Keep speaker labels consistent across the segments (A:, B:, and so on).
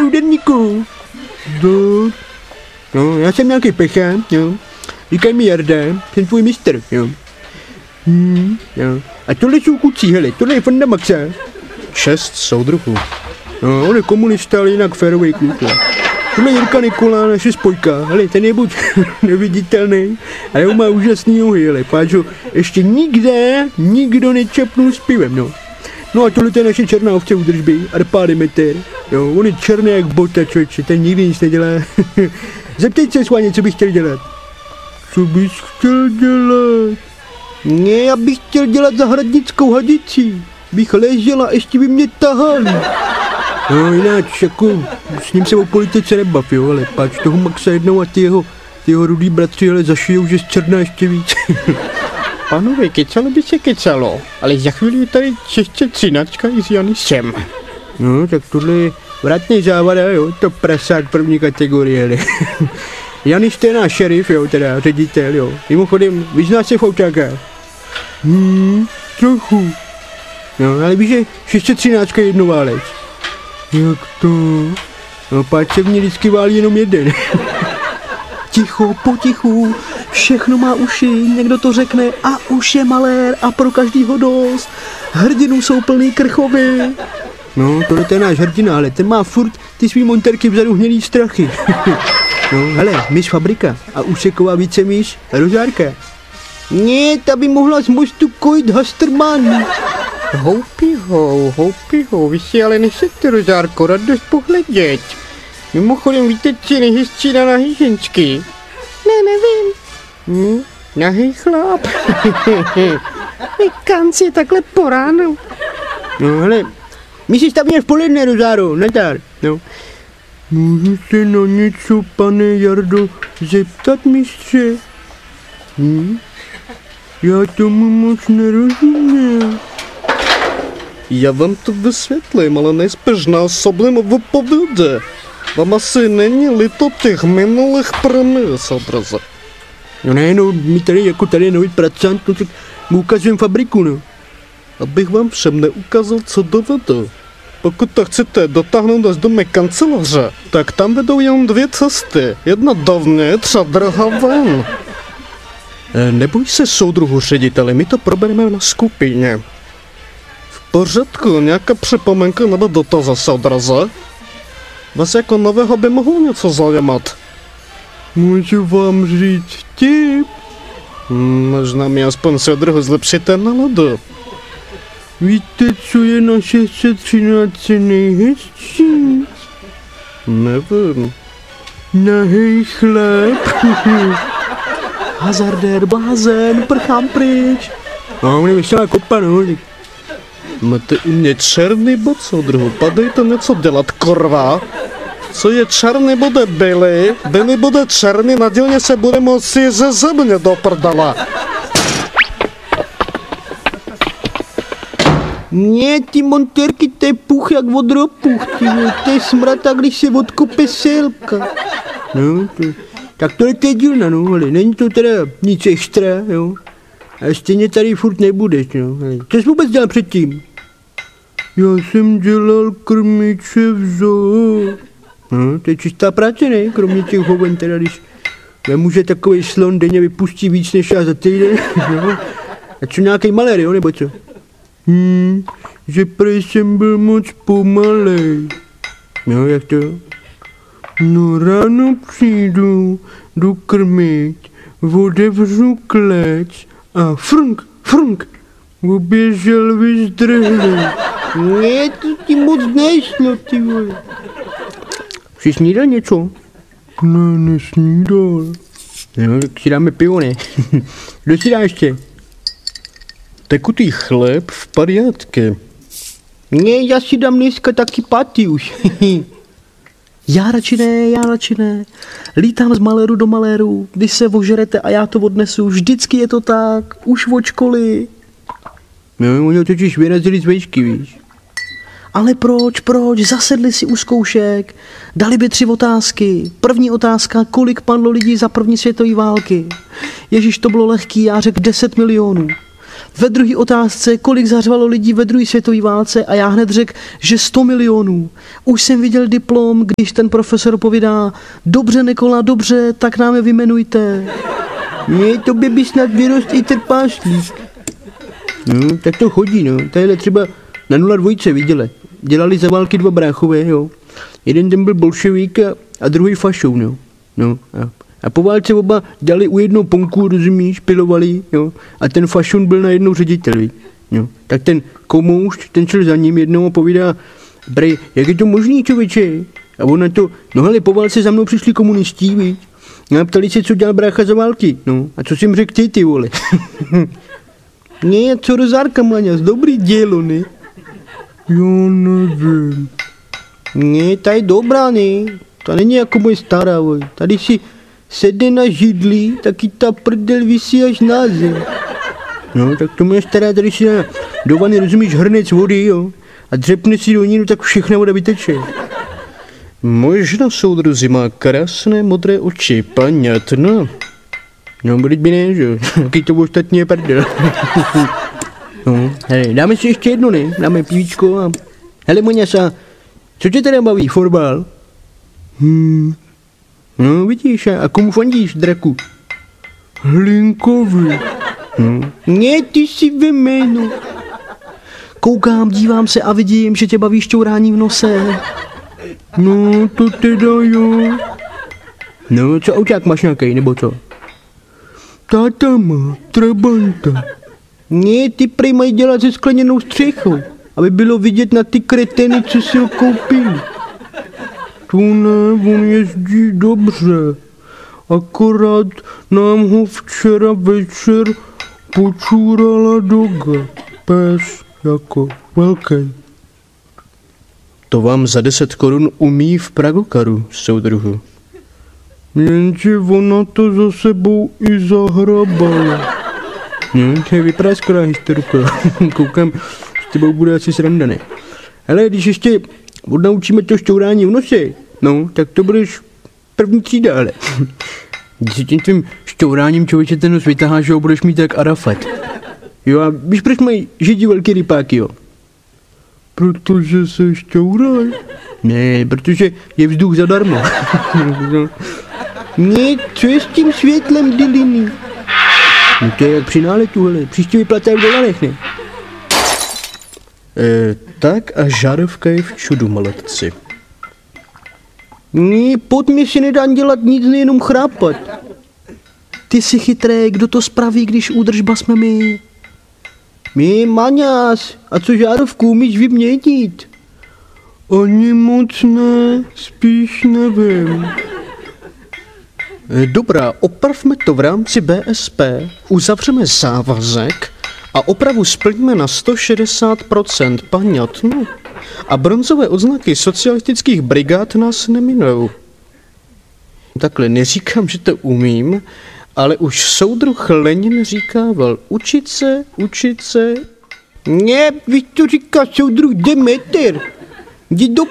A: průderníku. No, já jsem nějaký pechán, jo. Říkaj mi Jarda, jsem tvůj mistr, jo. Jo. A tohle jsou kucí, hele, tohle je Fanda Maxa.
B: 6 soudruhů.
A: No, on je komunista, ale jinak férovej kluk, jo. Tohle je Jirka Nikola, naše spojka, hele, ten je buď neviditelný, ale on má úžasný nohy, hele, páčo, ještě nikdo nečapnul s pivem, no. No a tohle je naše černá ovce údržby, Arpá Demeter, jo, on je černý jak bota, člověče, ten nikdy nic nedělá. Zeptejte se, Sváně, co bych chtěl dělat. Co bys chtěl dělat? Ne, já bych chtěl dělat zahradnickou hadici. Bych ležel a ještě by mě tahali. No jinak, jako, s ním se o politice nebav, jo, ale páč toho Maxa jednou a ty jeho rudý bratři, ale zašijou, že z černá ještě víc.
B: Pánové, kecalo by se kecalo, ale za chvíli je tady čistě 13 i s Janisem.
A: No, tak tohle je vratný závada, jo, to prasák první kategorie, ale. Janis to je náš šerif, jo, teda ředitel, jo. Mimochodem, vyzná se v autákách? Trochu. No, ale víš, že 613 je jednoválec. Jak to? No, páč se v ní vždycky válí jenom jeden. Ticho, potichu, všechno má uši, někdo to řekne a už je malér a pro každýho dost. Hrdinů jsou plný krchovy. No, tohle je náš hrdina, ale ten má furt ty svý monterky vzadu hnědý strachy. No, hele, myš Fabrika a úseková vícemíš Rozárka. Ne, ta by mohla z mostu kojit Hasterman.
B: Houpího, vy si ale nechcete, Rozárko, radost pohledět. Mimochodem, víte, co je nejhezčí na nahý ženský?
C: Ne, nevím.
B: Nahý chlap.
C: Kanci takhle po ránu.
A: No, hele, my si stavíme v poledne, Rozáro, netár, no. Můžu se na něco, pane Jardo, zeptat, mistře? Já tomu moc nerozumím.
B: Já vám to vysvětlím, ale nejspíš násobným vypovědě. Vám asi není líto těch minulých premis, odraze.
A: No ne, no, my tady jako tady je nový pracant, no tak mu ukazujeme fabriku, no.
B: Abych vám všem neukázal, co dovedu. Pokud to chcete dotáhnout až do mé kanceláře, tak tam vedou jen 2 cesty. Jedna dovnitř a druhá ven. Neboj se, soudruhu řediteli, my to probereme na skupině. V pořádku, nějaká připomenka nebo dotaz, soudruze? Vás jako nového by mohlo něco zajímat.
A: Můžu vám říct vtip?
B: Možná mi aspoň soudruhu zlepšíte náladu.
A: Víte, co je na 613 nejhezčí?
B: Nevím.
A: Nahej chlap.
C: Hazardér, blázen, prchám pryč.
A: No, on je veselá kopa, no.
B: Máte u mě černý bod, soudruhu, padejte něco dělat, korva. Co je černý, bude bílý bude černý, nadělně se bude moci ze země do prdala.
A: Ne, ty monterky, to je puch jak vodropuch, ty, to je smrata, když se odkope selka. No, tak tohle je dílna, no, ale není to teda nic extra, jo. A stejně tady furt nebudeš, no. Co jsi vůbec dělal předtím? Já jsem dělal krmiče v zoo. No, to je čistá práce, ne? Kromě těch hoven, teda když nemůže takovej slon denně vypustí víc než já za týden, no. A co nějaký malér, jo, nebo co? Že prej jsem byl moc pomalej. No, jak to? No, ráno přijdu, jdu krmit, otevřu klec a frnk, uběžel vyzdrhlý. Ne, to ti moc nešlo, ty vole. Jsi snídal něco? Ne, nesnídal. No, tak si dáme pivo, ne? Kdo si dá ještě?
B: Tekutý chléb v pariátky.
A: Ne, já si dám dneska taky paty už.
C: Já radši ne. Lítám z maléru do maléru, když se ožerete a já to odnesu, vždycky je to tak, už od školy.
A: No, oni totiž vyrazili z vejšky, víš.
C: Ale proč, zasedli si u zkoušek, dali by 3 otázky. První otázka, kolik padlo lidí za první světové války. Ježíš, to bylo lehký, já řekl 10 milionů. Ve druhé otázce, kolik zařvalo lidí ve druhé světové válce a já hned řekl, že 100 milionů. Už jsem viděl diplom, když ten profesor povídá, dobře Nikola, dobře, tak nám je vyjmenujte.
A: Ne, tobě by snad vyrost i trpaslík. No, tak to chodí, no. Tadyhle třeba na 02 viděle. Dělali za války dva bráchové, jo. Jeden ten byl bolševík a druhý fašou, no. No, a po válce oba dali u jednoho ponku, rozumíš, pilovali, jo. A ten fašon byl najednou ředitel, jo. Tak ten komoušť, ten šel za ním jednou a povídá, brej, jak je to možný, člověče? A on na to, no hele, po válce za mnou přišli komunistí, víš. A ptali se, co dělal brácha za války, no. A co jsi jim řekl ty vole? Ne, co rozárka, Maňas, dobrý dělo, ne? Jo, nevím. Ne, ta je dobrá, ne? Ta není jako moje stará, vole. Tady si sedne na židli, taky ta prdel visí až na zem. No, tak to moje stará tady si do vany, rozumíš, hrnec vody, jo? A dřepne si do ní, no tak všechna voda vyteče.
B: Možná soudruzi má krásné modré oči, paňatno.
A: No, bude by ne, že? Jaký to ostatní je prdel. No, hele, dáme si ještě jedno, ne? Dáme pívíčko a... Hele, Moňasa, co tě teda baví, fotbal? No, vidíš, a komu fandíš, draku?
B: Hlinkovi.
A: Ne, ty jsi ve jménu.
C: Koukám, dívám se a vidím, že tě baví šťourání v nose.
A: No, to teda jo. No, co auták máš nějaký, nebo co? Táta má trabanta. Ne, ty prej mají dělat se skleněnou střechou, aby bylo vidět na ty kreteny, co si ho koupili. Tu ne, on jezdí dobře. Akorát nám ho včera večer počůrala doga. Pes jako velký.
B: To vám za 10 korun umí v Pragokaru, soudruhu.
A: Jenže ona to za sebou i zahrabala. To je vypadá skoro historka. Koukám, s tebou bude asi sranda, ne? Ale když ještě odnaučíme to šťourání v nose, no, tak to budeš první třída, ale. Když si tím tvým šťouráním, člověče, ten nos vytaháš, že ho budeš mít tak Arafat. Jo, a víš, proč mají Židi velký rypáky, jo? Protože se šťouraj. Ne, protože je vzduch zadarmo. Ne, co je s tím světlem, Diliny? No to je jak při náletu, hele. Příště vyplataj v dolarech, ne?
B: Tak a žárovka je v čudu, maletci.
A: Ne, pod mě si nedá dělat nic, nejenom chrápat.
C: Ty jsi chytrý, kdo to spraví, když údržba jsme my?
A: My, Maňas, a co žárovku umíš vyměnit? Ani moc ne, spíš nevím.
B: Dobrá, opravme to v rámci BSP, uzavřeme závazek a opravu splníme na 160%, paňatno. A bronzové odznaky socialistických brigád nás neminou. Takhle neříkám, že to umím, ale už soudruh Lenin říkával, učit se.
A: Ne, víš, to říká soudruh Demeter. Jdi do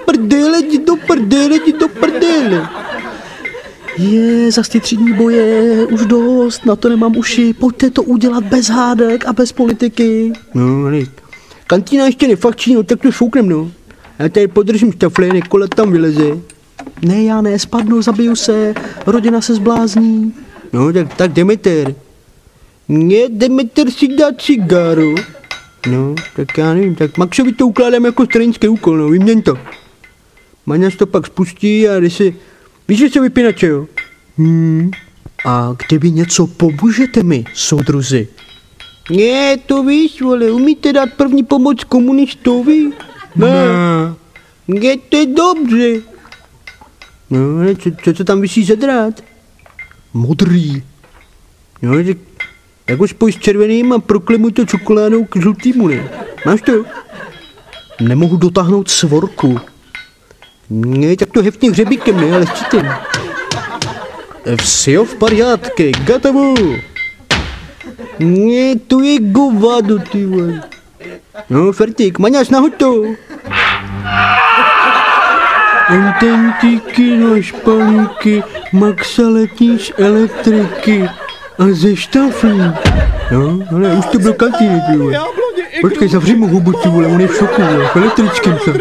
A: prdele.
C: Je, zas ty třídní boje, už dost, na to nemám uši, pojďte to udělat bez hádek a bez politiky.
A: No, ale kantýna ještě nefakční, no tak to šouknem, no. Já tady podržím štafle, Nikola tam vyleze.
C: Ne, já ne, spadnu, zabiju se, rodina se zblázní.
A: No, tak Demeter. Ne, Demeter si dá cigáru. No, tak já nevím, tak Maxovi to ukládám jako stranický úkol, no, vyměň to. Maňas to pak spustí a jde se, víš, že se vypínače, jo?
C: A kdyby něco pomůžete mi, soudruzi?
A: Ne, to víš, vole, umíte dát první pomoc komunistovi? Ne, to je dobře. No, ale co tam vysí za drát?
C: Modrý.
A: No, tak jako spoj s červeným a proklemuj to čokoládou k žlutýmu, ne? Máš to?
C: Nemohu dotáhnout svorku.
A: Ne, tak to heftně hřebíkem, ne, ale štítem.
B: Всё в порядке, готово.
A: Ne, to je govado, ty vole. No, fertik, Maňas, nahoď to. Antentíky na špalíky, Maxa letí z elektriky. A ze štaflí. No, ale už to byl kantýny, ty vole. Počkej, zavři mu hubu, ty vole, on je v šoku, vole, v elektrickém se.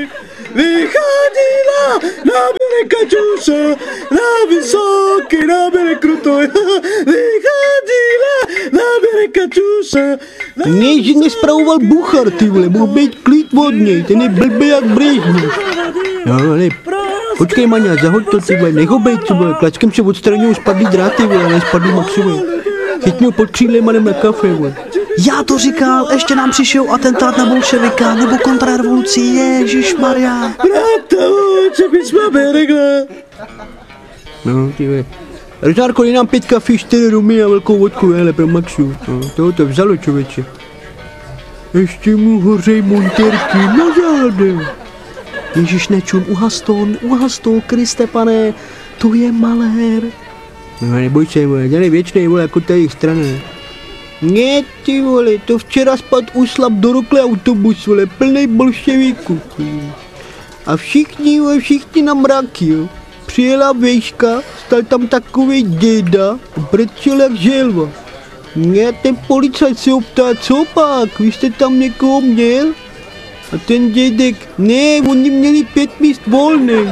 B: Vycházela na bělé kačuše, na vysoký, na bělé krutoj. Vycházela na bělé kačuše.
A: Ne, že nespravoval Buchar, ty vole, mohl být klid od něj, ten je blbý jak Brežněv. No, ale počkej, Maňa, zahoď to, ty vole, nech ho bejt, ty vole, klačkem se odstraňují spadlý dráty, vole, ne spadlý Maxovi. Chytni ho pod křídlem a jdem na kafe, vole.
C: Já to říkal, ještě nám přišel atentát na bolševika nebo kontrarevoluci, ježišmarja.
B: Brata, co bys máme rekla?
A: No, ty vole. Rožárko, dej nám 5 kafe, 4 rumy a velkou vodku, hele, pro Maxu. No, toho to vzalo, člověče. Ještě mu hořej monterky, na zádem.
C: Ježíš, nečum, uhas to, Kriste pane, to je malér.
A: No, neboj se, vole, ten je věčnej, vole, jako ta jejich strana. Ne, ty vole, to včera spad uslab do rokle autobus, vole, plnej bolševíků. A všichni, vole, všichni na mraky, jo. Přijela vejška, stal tam takovej děda, brčel jak želva. Ne, ten policajt se optá, co pak, vy jste tam někoho měl? A ten dědek, ne, oni měli 5 míst volných.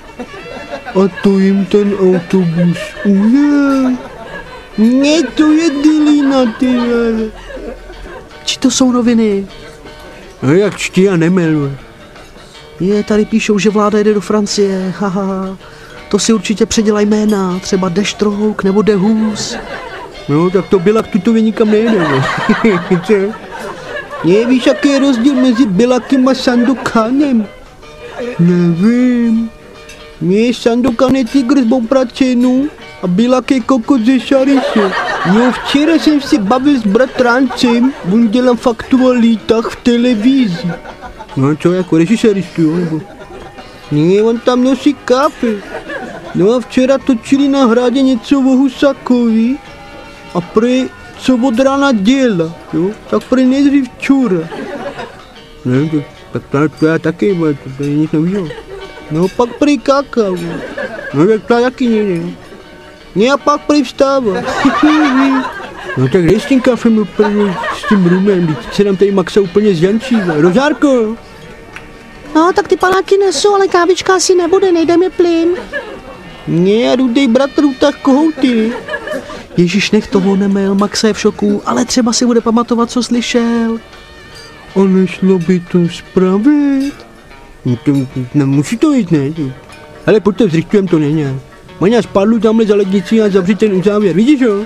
A: A to jim ten autobus ujel. Ne, to je dilina, ty vole.
C: Či to jsou noviny?
A: No jak čti a nemel.
C: Je, tady píšou, že vláda jede do Francie, haha. To si určitě předělaj jména, třeba Deštrouk nebo Dehus.
A: No, tak to Bilak tutově nikam nejde, ne? Co? Ne, víš, jaký je rozdíl mezi Bilakem a Sandokanem? Nevím. Ne, Sandokan je tygr z Bobračenu a Bilak je kokot ze Šariše. Jo, včera jsem si bavil s bratrancem, on dělal faktualitách v televizi. No co, jako režiseristu, jo, nebo? Ne, on tam nosí kafe. No a včera točili na Hradě něco o Husákovi a prý, co od rána dělá, jo, tak prý nejdřív čura. Ne, tak to já taky, to je nic novýho. No pak prý kakao, no tak to taky nejde. Ne, a pak prý vstává. No tak dej s tím kafem úplně, s tím rumem, teď se nám tady Maxa úplně zjančí. Rožárko!
D: No, tak ty panáky nesu, ale kávička asi nebude, nejde mi plyn.
A: Ne, rudej bratru, tak kohouty.
C: Ježíš, nech toho nemel, Maxa je v šoku, ale třeba si bude pamatovat, co slyšel.
A: A nešlo by to spravit? No to, musí to jít, ne? Ale pojďte, zrychtujem to není. Maňa, spadlu tamhle za lednici a zavři ten uzávěr, vidíš ho?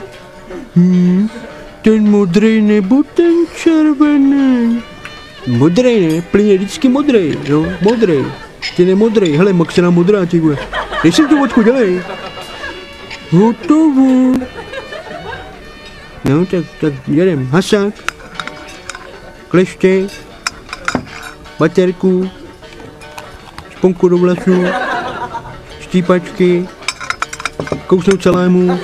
A: Ten modrej nebo ten červený? Modrej, ne? Plyn je vždycky modrej, jo? Modrej. Ten je modrej, hele, Maxena modrá, ty vole. Dej si tu vodku, dělej. Hotovo. No, tak jedem. Hasák. Kleště. Baterku. Šponku do vlasů. Štípačky. Kousnout celému.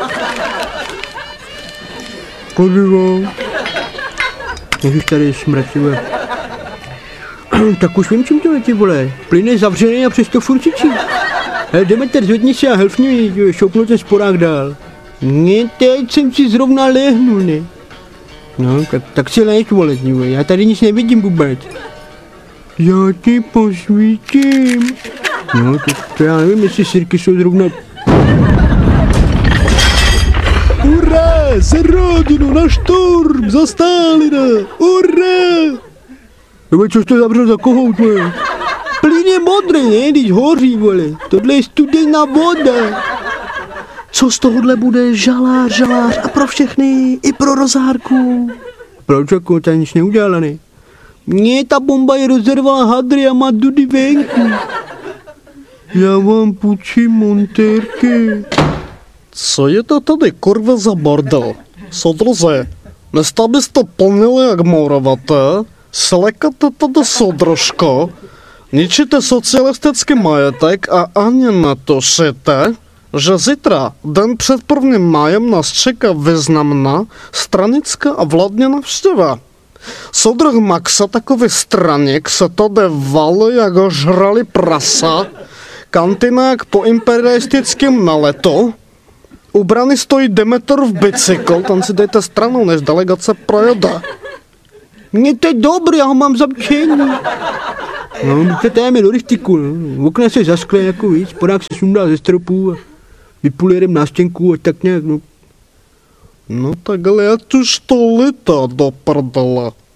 A: Kladivo. Jak už tady smrad, ty vole. Tak už vím, čím to je, ty vole. Plyn je zavřený a přesto furt čičí. Hele, Demeter, zvedni se a helfni mi, šoupnu ten sporák dál. Ne, teď jsem si zrovna lehnul, ne. No, tak si lež, vole, já tady nic nevidím vůbec. Já ti posvítím. No, to já nevím, jestli sirky jsou zrovna...
B: Hurá, za rodinu, na šturm, za Stalina, hurá!
A: Nebo což to zavřel za kohout, vole? Plyn je modrý, ne, když hoří, vole. Tohle je studená voda.
C: Co z tohohle bude žalář a pro všechny, i pro Rozárku.
A: Proč, jako, ta nic neudělala, ne? Ne, ta bomba je rozervala hadry a má dudy venku. Já vám půjčím montérky.
B: Co je to tady kurva za bordel? Soudruze, dneska byste plnili jak mouravaté, slekate tady soudružko, ničíte socialistický majetek a ani netušíte, že zítra, den před 1. májem, nás čeká významná stranická a vládní návštěva. Soudruh Maxa, takový straník, se tady valí, jak ho žrali prasa, kantina jak po imperialistickém naletu, U brany stojí Demetrův bicykl, tam si dejte stranou, než delegace projede.
A: Mně to je dobrý, já ho mám zapčení. No, to dáme do rychtiku, no. Okna se zaskle jako víc, podák se sundá ze stropů a vypulérem na stěnku a tak nějak, no.
B: No tak ale ať už to lítá do prdele.